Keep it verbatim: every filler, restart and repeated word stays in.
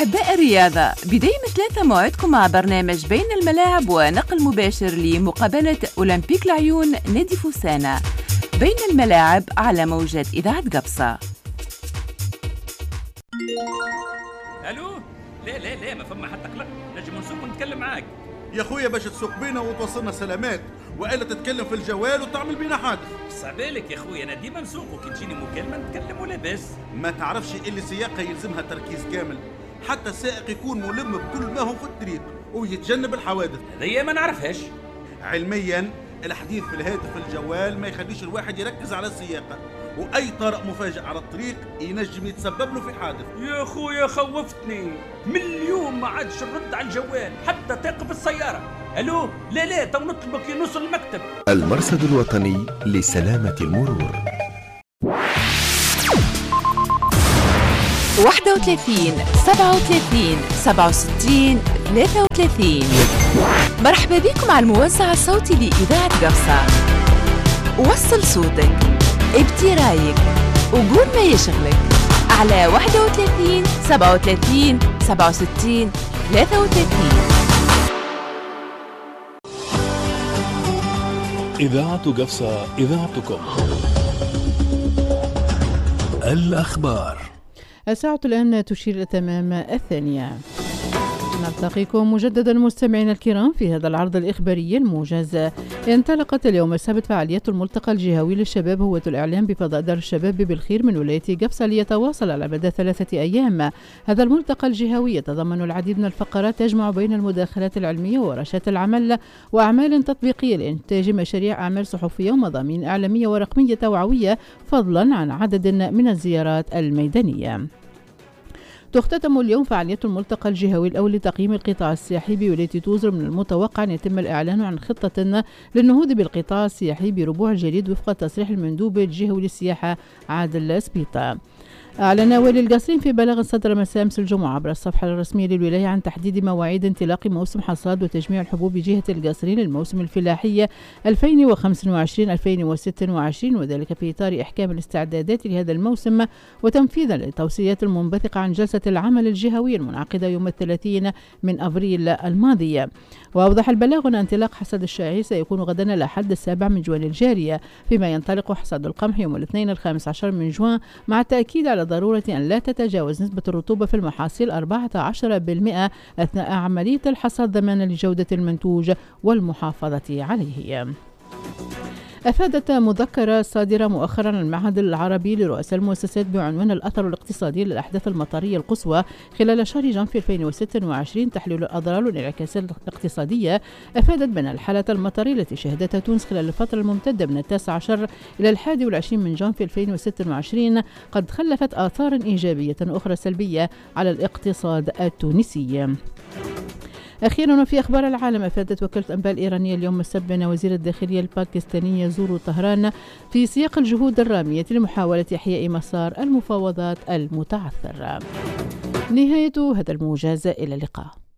أحباء الرياضة، بداية ثلاثة موعدكم مع برنامج بين الملاعب ونقل مباشر لمقابلة أولمبيك العيون نادي فوسانا. بين الملاعب على موجة إذاعة قبصة. ألو؟ لا لا لا ما فما حتى قلق، نجم نسوق ونتكلم معاك يا خويا باش تسوق بينا وتوصلنا سلامات، وإلا تتكلم في الجوال وتعمل بينا حادث. صعبالك يا خويا، أنا ديما نسوق وكي تجيني مكالمة نتكلم ولا بس. ما تعرفش اللي سياقة يلزمها تركيز كامل، حتى السائق يكون ملم بكل ما هو في الطريق ويتجنب الحوادث. هذيا ما نعرفهاش. علميا الحديث في الهاتف الجوال ما يخليش الواحد يركز على السياقة، وأي طارئ مفاجئ على الطريق ينجم يتسبب له في حادث. يا خويا خوفتني، من اليوم ما عادش نرد على الجوال حتى تقف السيارة. ألو؟ لا لا تو نطلبك نوصل المكتب. المرصد الوطني لسلامة المرور. واحد وثلاثين سبعة وثلاثين سبعة وستين ثلاثة وثلاثين. مرحبا بكم على الموزع الصوتي لإذاعة قبصة. وصل صوتك، ابدي رايك، وقول ما يشغلك على واحد وثلاثين سبعة وثلاثين سبعة وستين ثلاثة وثلاثين. إذاعة قبصة، إذاعتكم. الأخبار. الساعة الآن تشير إلى تمام الثانية. نلتقيكم مجددا مستمعينا الكرام في هذا العرض الإخباري الموجز. انطلقت اليوم السبت فعاليات الملتقى الجهوي للشباب هوة الإعلام بفضاء دار الشباب بالخير من ولاية قبصة ليتواصل على مدى ثلاثة أيام. هذا الملتقى الجهوي يتضمن العديد من الفقرات تجمع بين المداخلات العلمية وورشات العمل وأعمال تطبيقية لإنتاج مشاريع أعمال صحفية ومضامين إعلامية ورقمية توعوية، فضلا عن عدد من الزيارات الميدانية. تختتم اليوم فعاليات الملتقى الجهوي الأول لتقييم القطاع السياحي بولاية توزر. من المتوقع أن يتم الإعلان عن خطة للنهوض بالقطاع السياحي بربوع الجديد وفق تصريح المندوب الجهوي للسياحة عادل سبيطة. أعلن والي القصرين في بلاغ صدر مساء أمس الجمعة عبر الصفحة الرسمية للولاية عن تحديد مواعيد انطلاق موسم حصاد وتجميع الحبوب بجهة القصرين للموسم الفلاحي ألفين وخمسة وعشرين ألفين وستة وعشرين، وذلك في إطار إحكام الاستعدادات لهذا الموسم وتنفيذا للتوصيات المنبثقة عن جلسة العمل الجهوية المنعقدة يوم الثلاثين من أبريل الماضي. وأوضح البلاغ أن انطلاق حصاد الشاعر سيكون غدا الأحد السابع من جوان الجارية، فيما ينطلق حصاد القمح يوم الاثنين الخامس عشر من جوان، مع التأكيد على ضرورة أن لا تتجاوز نسبة الرطوبة في المحاصيل أربعة عشر بالمئة أثناء عملية الحصاد ضمانا لجودة المنتوج والمحافظة عليه. أفادت مذكرة صادرة مؤخرا عن المعهد العربي لرؤساء المؤسسات بعنوان الأثر الاقتصادي للأحداث المطرية القصوى خلال شهر جانفي ألفين وستة وعشرين تحليل الأضرار والانعكاسات الاقتصادية، أفادت بأن الحالة المطرية التي شهدتها تونس خلال الفترة الممتدة من التاسع عشر إلى الحادي والعشرين من جانفي ألفين وستة وعشرين قد خلفت آثار إيجابية أخرى سلبية على الاقتصاد التونسي. أخيرا في أخبار العالم، أفادت وكالة الأنباء الإيرانية اليوم السبت أن وزير الداخلية الباكستاني يزور طهران في سياق الجهود الرامية لمحاولة إحياء مسار المفاوضات المتعثر. نهاية هذا الموجز، إلى اللقاء.